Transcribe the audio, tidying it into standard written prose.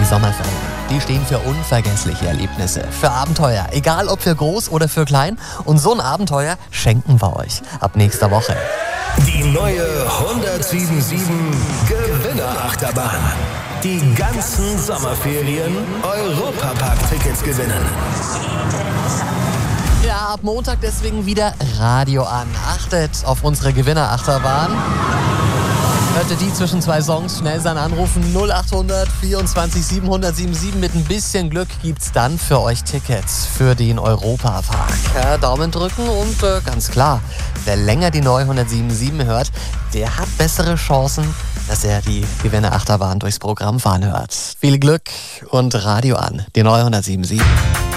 Sommerferien, die stehen für unvergessliche Erlebnisse, für Abenteuer, egal ob für groß oder für klein. Und so ein Abenteuer schenken wir euch ab nächster Woche. Die neue 1077 Gewinnerachterbahn. Die ganzen Sommerferien Europapark-Tickets gewinnen. Ja, ab Montag deswegen wieder Radio an. Achtet auf unsere Gewinnerachterbahn. Hörte die zwischen zwei Songs, schnell sein Anrufen 0800 24 777. Mit ein bisschen Glück gibt's dann für euch Tickets für den Europapark. Ja, Daumen drücken und ganz klar, wer länger die neue 1077 hört, der hat bessere Chancen, dass er die Gewinnerachterbahn durchs Programm fahren hört. Viel Glück und Radio an, die neue 1077.